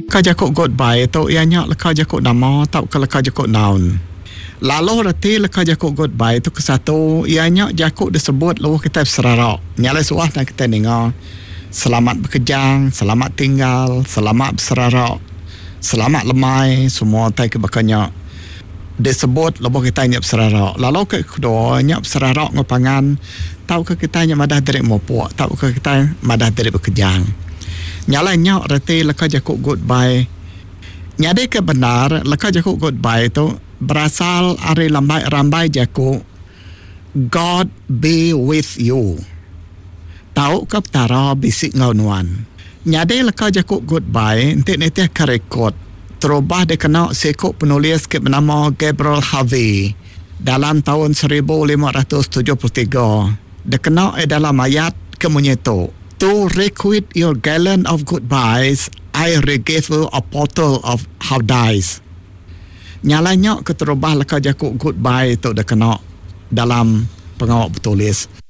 Ka jakok goodbye to ianya leka jakok nama tau ka leka jakok noun. Lalu reti leka jakok goodbye tu ke satu ianya jakok disebut lalu kita berserarok. Nyalai suah nak kita dengar. Selamat berkejang, selamat tinggal, selamat berserarok, selamat lemai, semua tai kebakannya disebut lalu kita nyap berserarok. Lalu ke kedua nyap berserarok ngopangan tau ke kita nyap madah dari mopok, tau ke kita madah dari berkejang. Nyala nyok reti leka jakuk goodbye. Nyade ke benar leka jakuk goodbye tu berasal dari rambai jakuk God be with you. Tahu ke petara bisik ngaunuan. Nyade leka jakuk goodbye nanti kerekod terubah dikenal sekuk penulis ke bernama Gabriel Harvey dalam tahun 1573. Dikenal dalam ayat kemunyeto. To requite your gallon of goodbyes, I regave you a bottle of howdies. Nyalanya keterubah leka jakuk goodbye itu dah kena dalam pengawak petulis.